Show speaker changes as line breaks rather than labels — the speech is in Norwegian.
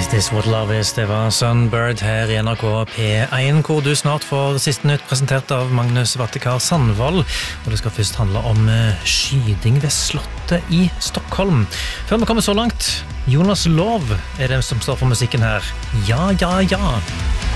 This What Love Is, det var Sunbird her i NRK P1, hvor du snart får siste nytt presentert av Magnus Vattekar Sandvold, og det skal først handle om skyting ved slottet i Stockholm. Før vi kommer så langt, Jonas Love er det som står for musikken her. Ja, ja, ja.